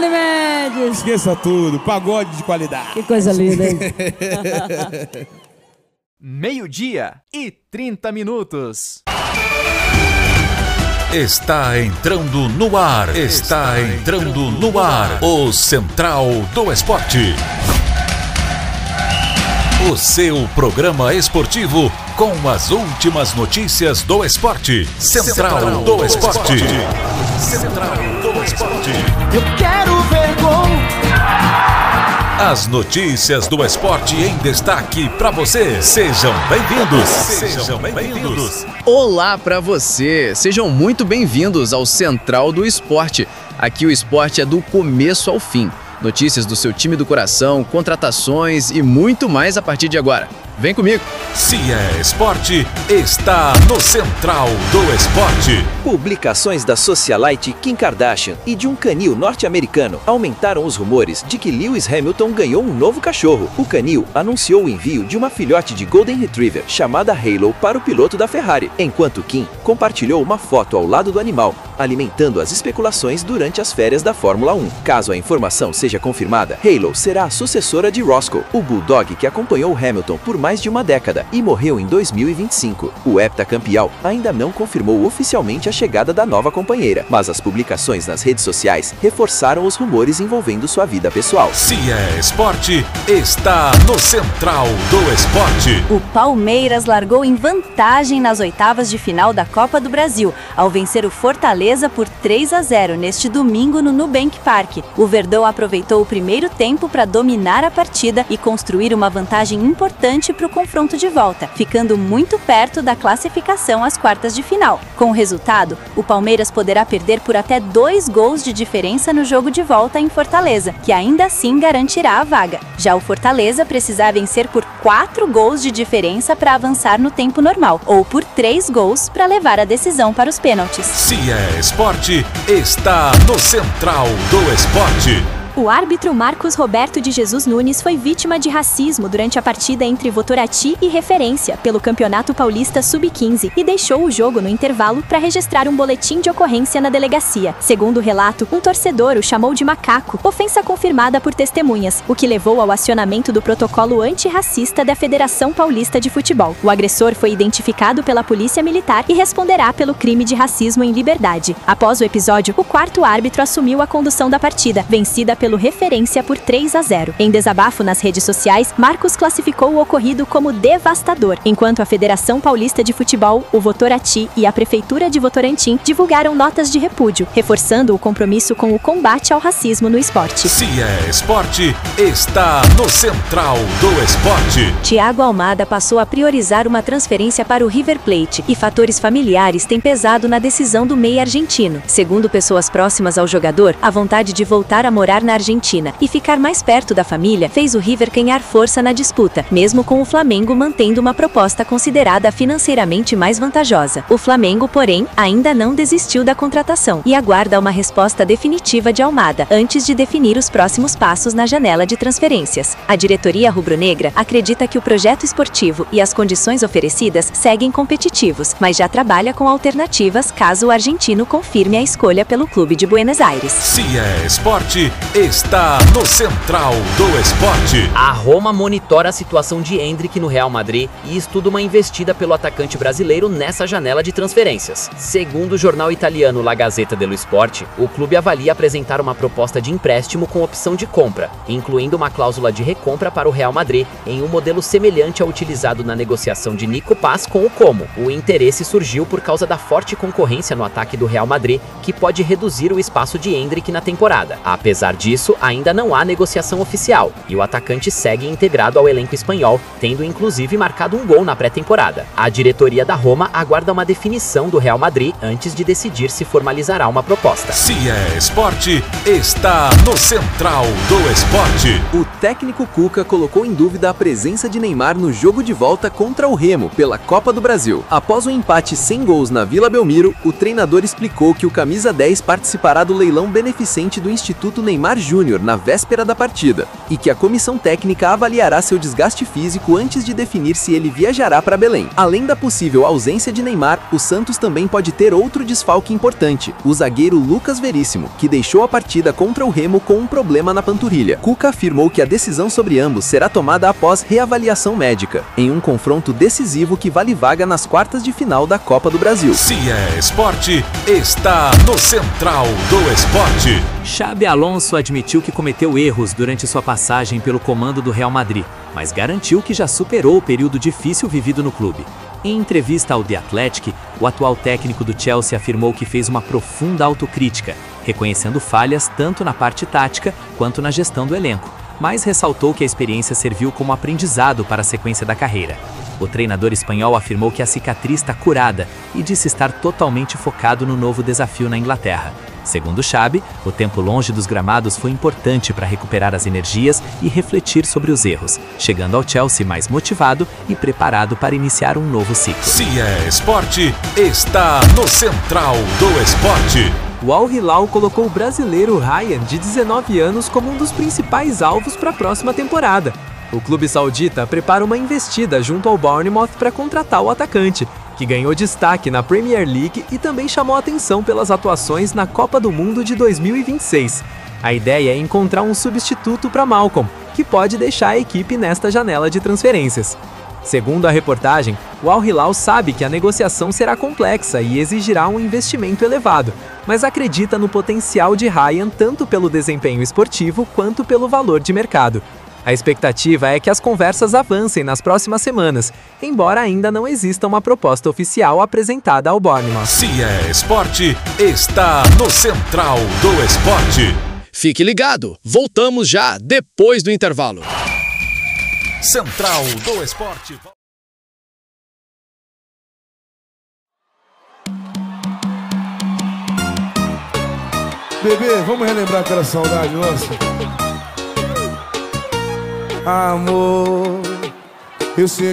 Dali Mendes! Esqueça tudo, pagode de qualidade. Que coisa linda, hein? 12:30. Está entrando no ar. Está entrando no ar. O Central do Esporte. O seu programa esportivo com as últimas notícias do esporte. Central do Esporte. Central do Esporte. Eu quero ver gol. As notícias do esporte em destaque para você. Sejam bem-vindos. Sejam bem-vindos. Olá para você. Sejam muito bem-vindos ao Central do Esporte. Aqui o esporte é do começo ao fim. Notícias do seu time do coração, contratações e muito mais a partir de agora. Vem comigo! Se é esporte, está no Central do Esporte. Publicações da socialite Kim Kardashian e de um canil norte-americano aumentaram os rumores de que Lewis Hamilton ganhou um novo cachorro. O canil anunciou o envio de uma filhote de Golden Retriever chamada Halo para o piloto da Ferrari, enquanto Kim compartilhou uma foto ao lado do animal, alimentando as especulações durante as férias da Fórmula 1. Caso a informação seja confirmada, Halo será a sucessora de Roscoe, o bulldog que acompanhou Hamilton por mais de uma década e morreu em 2025. O heptacampeão ainda não confirmou oficialmente a chegada da nova companheira, mas as publicações nas redes sociais reforçaram os rumores envolvendo sua vida pessoal. Se é esporte, está no Central do Esporte. O Palmeiras largou em vantagem nas oitavas de final da Copa do Brasil, ao vencer o Fortaleza por 3-0 neste domingo no Nubank Park. O Verdão aproveitou o primeiro tempo para dominar a partida e construir uma vantagem importante para o confronto de volta, ficando muito perto da classificação às quartas de final. Com o resultado, o Palmeiras poderá perder por até 2 gols de diferença no jogo de volta em Fortaleza, que ainda assim garantirá a vaga. Já o Fortaleza precisará vencer por 4 gols de diferença para avançar no tempo normal, ou por 3 gols para levar a decisão para os pênaltis. Se é esporte, está no Central do Esporte. O árbitro Marcos Roberto de Jesus Nunes foi vítima de racismo durante a partida entre Votorantim e Referência pelo Campeonato Paulista Sub-15 e deixou o jogo no intervalo para registrar um boletim de ocorrência na delegacia. Segundo o relato, um torcedor o chamou de macaco, ofensa confirmada por testemunhas, o que levou ao acionamento do protocolo antirracista da Federação Paulista de Futebol. O agressor foi identificado pela Polícia Militar e responderá pelo crime de racismo em liberdade. Após o episódio, o quarto árbitro assumiu a condução da partida, vencida pelo Referência por 3-0. Em desabafo nas redes sociais, Marcos classificou o ocorrido como devastador, enquanto a Federação Paulista de Futebol, o Votorantim e a Prefeitura de Votorantim divulgaram notas de repúdio, reforçando o compromisso com o combate ao racismo no esporte. Se é esporte, está no Central do Esporte. Thiago Almada passou a priorizar uma transferência para o River Plate e fatores familiares têm pesado na decisão do meia argentino. Segundo pessoas próximas ao jogador, a vontade de voltar a morar na Argentina e ficar mais perto da família fez o River ganhar força na disputa, mesmo com o Flamengo mantendo uma proposta considerada financeiramente mais vantajosa. O Flamengo, porém, ainda não desistiu da contratação e aguarda uma resposta definitiva de Almada antes de definir os próximos passos na janela de transferências. A diretoria rubro-negra acredita que o projeto esportivo e as condições oferecidas seguem competitivos, mas já trabalha com alternativas caso o argentino confirme a escolha pelo clube de Buenos Aires. Se é esporte, está no Central do Esporte. A Roma monitora a situação de Endrick no Real Madrid e estuda uma investida pelo atacante brasileiro nessa janela de transferências. Segundo o jornal italiano La Gazzetta dello Sport, o clube avalia apresentar uma proposta de empréstimo com opção de compra, incluindo uma cláusula de recompra para o Real Madrid em um modelo semelhante ao utilizado na negociação de Nico Paz com o Como. O interesse surgiu por causa da forte concorrência no ataque do Real Madrid, que pode reduzir o espaço de Endrick na temporada. Apesar disso, ainda não há negociação oficial e o atacante segue integrado ao elenco espanhol, tendo inclusive marcado um gol na pré-temporada. A diretoria da Roma aguarda uma definição do Real Madrid antes de decidir se formalizará uma proposta. Se é esporte, está no Central do Esporte. O técnico Cuca colocou em dúvida a presença de Neymar no jogo de volta contra o Remo pela Copa do Brasil. Após um empate sem gols na Vila Belmiro, o treinador explicou que o camisa 10 participará do leilão beneficente do Instituto Neymar Júnior na véspera da partida e que a comissão técnica avaliará seu desgaste físico antes de definir se ele viajará para Belém. Além da possível ausência de Neymar, o Santos também pode ter outro desfalque importante, o zagueiro Lucas Veríssimo, que deixou a partida contra o Remo com um problema na panturrilha. Cuca afirmou que a decisão sobre ambos será tomada após reavaliação médica, em um confronto decisivo que vale vaga nas quartas de final da Copa do Brasil. Se é esporte, está no Central do Esporte. Xabi Alonso admitiu que cometeu erros durante sua passagem pelo comando do Real Madrid, mas garantiu que já superou o período difícil vivido no clube. Em entrevista ao The Athletic, o atual técnico do Chelsea afirmou que fez uma profunda autocrítica, reconhecendo falhas tanto na parte tática quanto na gestão do elenco, mas ressaltou que a experiência serviu como aprendizado para a sequência da carreira. O treinador espanhol afirmou que a cicatriz está curada e disse estar totalmente focado no novo desafio na Inglaterra. Segundo Xabi, o tempo longe dos gramados foi importante para recuperar as energias e refletir sobre os erros, chegando ao Chelsea mais motivado e preparado para iniciar um novo ciclo. Se é esporte, está no Central do Esporte. O Al Hilal colocou o brasileiro Ryan, de 19 anos, como um dos principais alvos para a próxima temporada. O clube saudita prepara uma investida junto ao Bournemouth para contratar o atacante, que ganhou destaque na Premier League e também chamou atenção pelas atuações na Copa do Mundo de 2026. A ideia é encontrar um substituto para Malcolm, que pode deixar a equipe nesta janela de transferências. Segundo a reportagem, o Al Hilal sabe que a negociação será complexa e exigirá um investimento elevado, mas acredita no potencial de Ryan tanto pelo desempenho esportivo quanto pelo valor de mercado. A expectativa é que as conversas avancem nas próximas semanas, embora ainda não exista uma proposta oficial apresentada ao Bournemouth. Se é esporte, está no Central do Esporte. Fique ligado, voltamos já depois do intervalo. Central do Esporte. Bebê, vamos relembrar aquela saudade nossa? Amor, eu sei